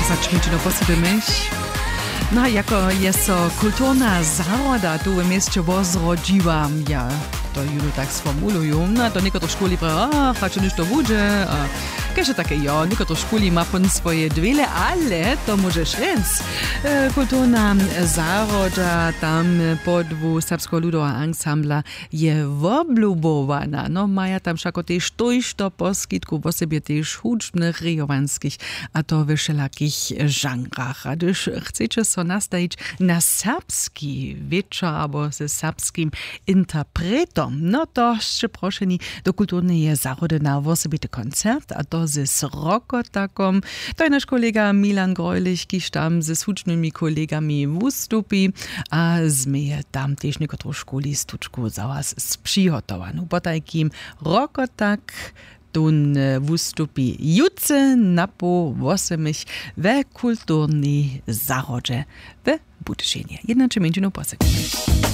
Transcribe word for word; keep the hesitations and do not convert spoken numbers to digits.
Zacznięcie posypymy. No, jako jest to kulturna zaroda tu w mieście rozrodziła, ja to już tak sformuluję, no to niektóre szkoły prawie, a, chociaż już to będzie, a kiedy takie, ja, niektóre szkoły ma pon swoje dwiele, ale to możesz rec. E, kulturna zaroda tam podwu Serbskiego ludowego ansambla je woblubowana, no maja tam wszako też tojś to poskitku w osobie też hucznych, ryjowanskich, a to w wszelakich żanrach. A gdyż chcecie so nastawić na serbski wieczór albo ze serbskim interpretom, no to jeszcze proszeni do kulturnej zarody na osobity koncert, a to z rokotakom. To jest nasz kolega Milan Greulich, kiż tam ze hucznymi kolegami wystąpi, a zmyje tam też niektóre szkoły stuczku za was sprzygotowaną. Po takim rokotak tun wystąpi jutce na po osemich we kulturnej zarodzie w Budyszynie. Jednaczy między no posekundę.